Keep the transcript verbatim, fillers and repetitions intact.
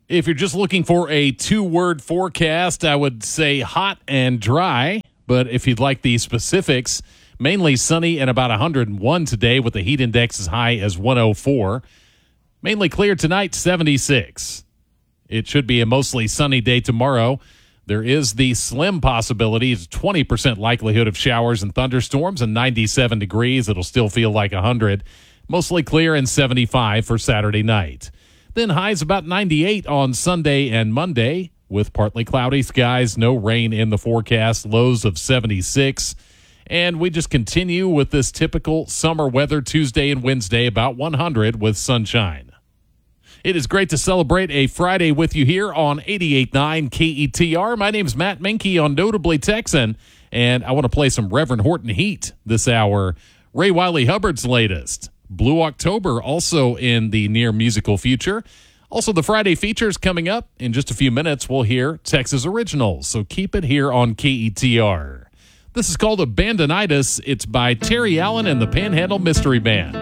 If you're just looking for a two-word forecast, I would say hot and dry. But if you'd like the specifics, mainly sunny and about one hundred one today with the heat index as high as one oh four. Mainly clear tonight, seventy-six. It should be a mostly sunny day tomorrow. There is the slim possibility, it's twenty percent likelihood of showers and thunderstorms and ninety-seven degrees. It'll still feel like one hundred. Mostly clear and seventy-five for Saturday night. Then highs about ninety-eight on Sunday and Monday with partly cloudy skies, no rain in the forecast, lows of seventy-six. And we just continue with this typical summer weather Tuesday and Wednesday, about one hundred with sunshine. It is great to celebrate a Friday with you here on eighty-eight point nine K E T R. My name is Matt Minke on Notably Texan, and I want to play some Reverend Horton Heat this hour. Ray Wiley Hubbard's latest. Blue October also in the near musical future. Also, the Friday features coming up. In just a few minutes, we'll hear Texas Originals, so keep it here on K E T R. This is called Abandonitis. It's by Terry Allen and the Panhandle Mystery Band.